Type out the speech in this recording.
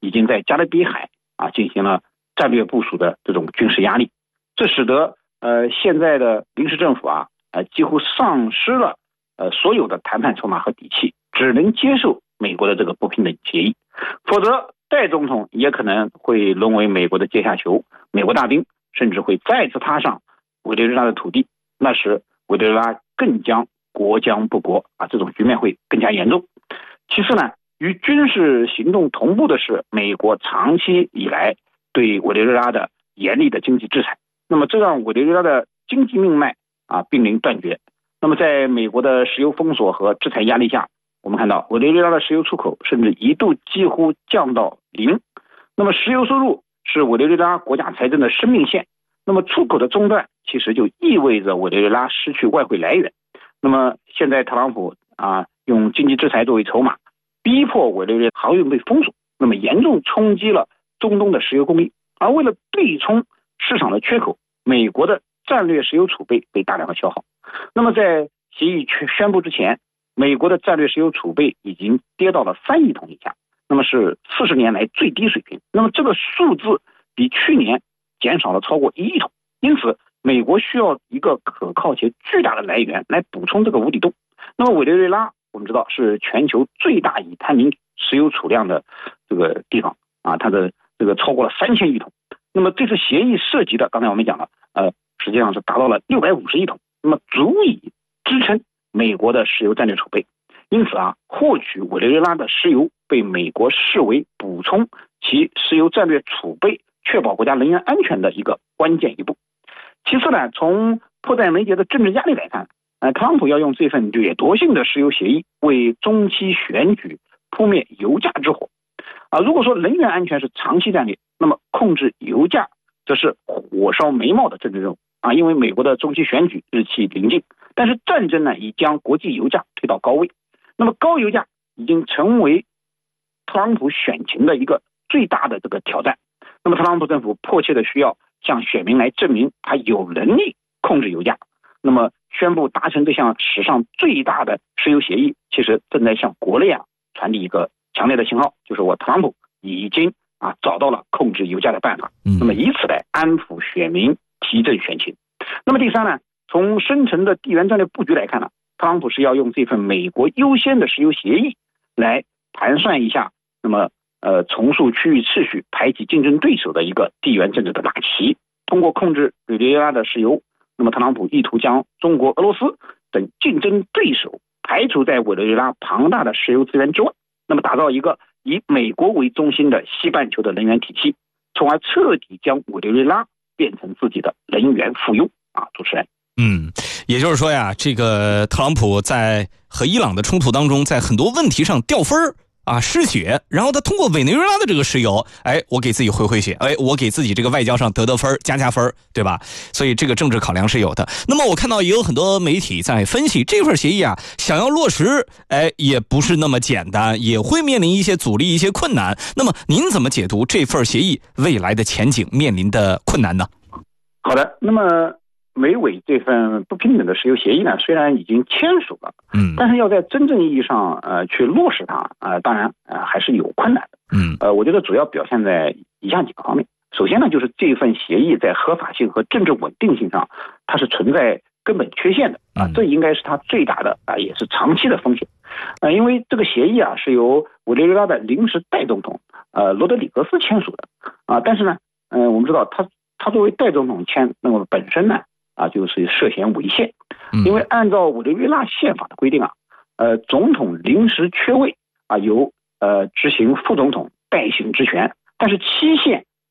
已经在加勒比海进行了战略部署的这种军事压力，这使得现在的临时政府几乎丧失了所有的谈判筹码和底气，只能接受美国的这个不平等协议，否则戴总统也可能会沦为美国的阶下囚，美国大兵甚至会再次踏上委内瑞拉的土地，那时委内瑞拉更将国将不国这种局面会更加严重。其次呢，与军事行动同步的是美国长期以来对委内瑞拉的严厉的经济制裁，那么这让委内瑞拉的经济命脉濒临断绝。那么在美国的石油封锁和制裁压力下，我们看到委内瑞拉的石油出口甚至一度几乎降到0。那么石油收入是委内瑞拉国家财政的生命线，那么出口的中断其实就意味着委内瑞拉失去外汇来源。那么现在特朗普用经济制裁作为筹码，逼迫委内瑞拉航运被封锁，那么严重冲击了中东的石油供应。而为了对冲市场的缺口，美国的战略石油储备被大量的消耗。那么在协议宣布之前，美国的战略石油储备已经跌到了3亿桶以下，那么是40年来最低水平。那么这个数字比去年减少了超过1亿桶，因此美国需要一个可靠且巨大的来源来补充这个无底洞。那么委内瑞拉我们知道是全球最大已探明石油储量的这个地方它的这个超过了3000亿桶。那么这次协议涉及的，刚才我们讲了实际上是达到了650亿桶，那么足以支撑美国的石油战略储备。因此获取委内瑞拉的石油被美国视为补充其石油战略储备，确保国家能源安全的一个关键一步。其次呢，从迫在眉睫的政治压力来看，特朗普要用这份掠夺性的石油协议为中期选举扑灭油价之火。如果说能源安全是长期战略，那么控制油价则是火烧眉毛的政治任务因为美国的中期选举日期临近，但是战争呢已将国际油价推到高位。那么高油价已经成为特朗普选情的一个最大的这个挑战。那么特朗普政府迫切的需要向选民来证明他有能力控制油价。那么宣布达成这项史上最大的石油协议，其实正在向国内传递一个强烈的信号，就是我特朗普已经找到了控制油价的办法，那么以此来安抚选民，提振选情。那么第三呢，从深层的地缘战略布局来看呢，特朗普是要用这份美国优先的石油协议来盘算一下，那么重塑区域秩序，排挤竞争对手的一个地缘政治的大棋。通过控制委内瑞拉的石油，那么特朗普意图将中国、俄罗斯等竞争对手排除在委内瑞拉庞大的石油资源之外，那么打造一个以美国为中心的西半球的能源体系，从而彻底将委内瑞拉变成自己的能源附庸主持人。 也就是说呀，这个特朗普在和伊朗的冲突当中，在很多问题上掉分失血，然后他通过委内瑞拉的这个石油，我给自己回血，我给自己这个外交上得分加分，对吧？所以这个政治考量是有的。那么我看到也有很多媒体在分析这份协议想要落实，也不是那么简单，也会面临一些阻力、一些困难。那么您怎么解读这份协议未来的前景面临的困难呢？ 好的，那么美委这份不平等的石油协议呢，虽然已经签署了，但是要在真正意义上去落实它当然还是有困难的。我觉得主要表现在以下几个方面。首先呢，就是这份协议在合法性和政治稳定性上，它是存在根本缺陷的这应该是它最大的也是长期的风险。因为这个协议是由委内瑞拉的临时代总统罗德里格斯签署的但是呢我们知道他作为代总统签，那么本身呢就是涉嫌违宪。因为按照委内瑞拉宪法的规定总统临时缺位由执行副总统代行职权，但是期限